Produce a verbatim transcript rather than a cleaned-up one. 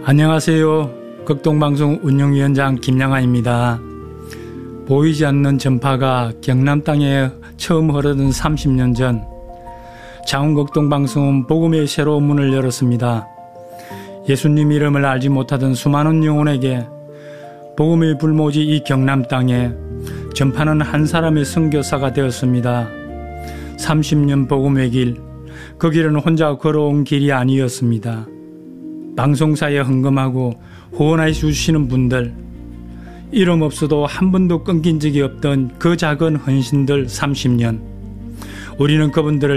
안녕하세요. 극동방송 운영위원장 김양아입니다. 보이지 않는 전파가 경남 땅에 처음 흐르던 삼십 년 전, 자운극동방송은 복음의 새로운 문을 열었습니다. 예수님 이름을 알지 못하던 수많은 영혼에게 복음의 불모지 이 경남 땅에 전파는 한 사람의 선교사가 되었습니다. 삼십 년 복음의 길, 그 길은 혼자 걸어온 길이 아니었습니다. 방송사에 헌금하고 후원해 주시는 분들, 이름 없어도 한 번도 끊긴 적이 없던 그 작은 헌신들 삼십 년, 우리는 그분들을